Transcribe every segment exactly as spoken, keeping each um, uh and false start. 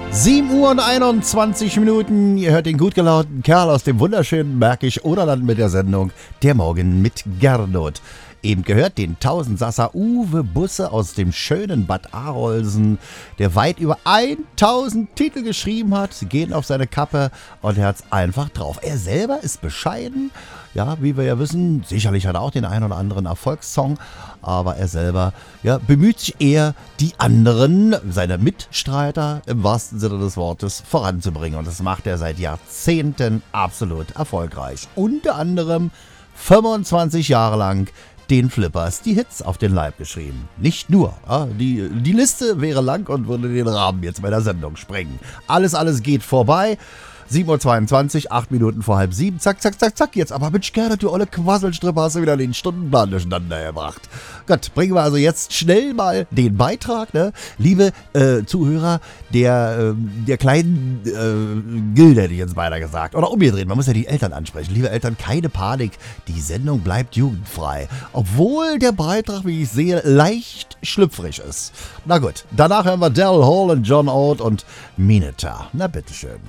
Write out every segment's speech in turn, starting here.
sieben Uhr und einundzwanzig Minuten. Ihr hört den gut gelaunten Kerl aus dem wunderschönen Märkisch Oderland mit der Sendung Der Morgen mit Gernot. Eben gehört den Tausendsasser Uwe Busse aus dem schönen Bad Arolsen, der weit über tausend Titel geschrieben hat. Sie gehen auf seine Kappe und er hat's einfach drauf. Er selber ist bescheiden, ja, wie wir ja wissen. Sicherlich hat er auch den einen oder anderen Erfolgssong, aber er selber ja, bemüht sich eher, die anderen, seine Mitstreiter im wahrsten Sinne des Wortes, voranzubringen. Und das macht er seit Jahrzehnten absolut erfolgreich. Unter anderem fünfundzwanzig Jahre lang den Flippers die Hits auf den Leib geschrieben. Nicht nur. Ja, die, die Liste wäre lang und würde den Rahmen jetzt bei der Sendung sprengen. Alles, alles geht vorbei. sieben Uhr zweiundzwanzig, acht Minuten vor halb sieben. Zack, zack, zack, zack. Jetzt aber Mensch, Gernot, du olle Quasselstrippe, hast du wieder den Stundenplan durcheinander gebracht. Gott, bringen wir also jetzt schnell mal den Beitrag, ne? Liebe äh, Zuhörer der, äh, der kleinen äh, Gilde, hätte ich jetzt beinahe gesagt. Oder umgedreht, man muss ja die Eltern ansprechen. Liebe Eltern, keine Panik, die Sendung bleibt jugendfrei. Obwohl der Beitrag, wie ich sehe, leicht schlüpfrig ist. Na gut, danach hören wir Daryl Hall und John Oates und Mineta. Na bitteschön.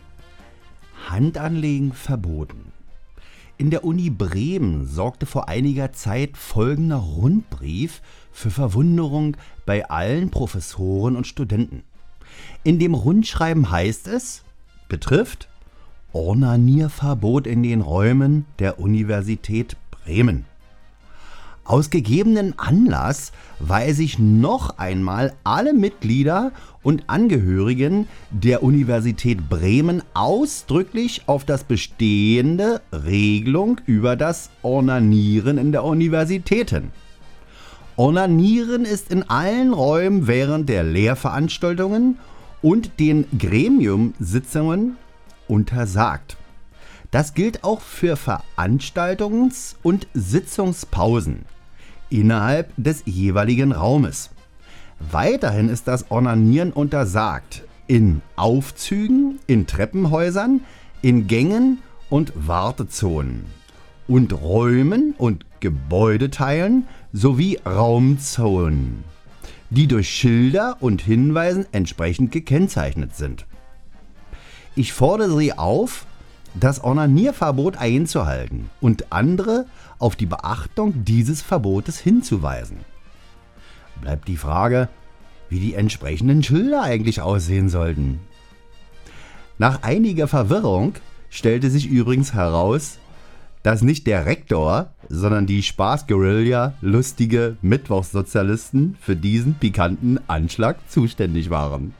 Handanlegen verboten. In der Uni Bremen sorgte vor einiger Zeit folgender Rundbrief für Verwunderung bei allen Professoren und Studenten. In dem Rundschreiben heißt es, betrifft Onanierverbot in den Räumen der Universität Bremen. Aus gegebenen Anlass weise ich noch einmal alle Mitglieder und Angehörigen der Universität Bremen ausdrücklich auf das bestehende Regelung über das Onanieren in der Universitäten. Onanieren ist in allen Räumen während der Lehrveranstaltungen und den Gremiumsitzungen untersagt. Das gilt auch für Veranstaltungs- und Sitzungspausen innerhalb des jeweiligen Raumes. Weiterhin ist das Onanieren untersagt in Aufzügen, in Treppenhäusern, in Gängen und Wartezonen und Räumen und Gebäudeteilen sowie Raumzonen, die durch Schilder und Hinweisen entsprechend gekennzeichnet sind. Ich fordere Sie auf, das Onanierverbot einzuhalten und andere auf die Beachtung dieses Verbotes hinzuweisen. Bleibt die Frage, wie die entsprechenden Schilder eigentlich aussehen sollten. Nach einiger Verwirrung stellte sich übrigens heraus, dass nicht der Rektor, sondern die Spaßguerilla lustige Mittwochssozialisten für diesen pikanten Anschlag zuständig waren.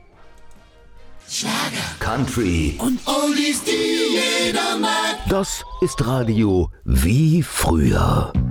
Schlager, Country und Oldies, die jeder mag. Das ist Radio wie früher.